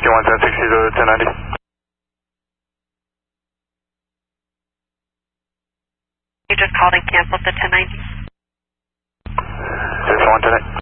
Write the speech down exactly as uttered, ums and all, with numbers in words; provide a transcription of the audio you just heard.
Q one seven sixty to ten ninety. You just called and canceled the ten ninety. Just one ten eight.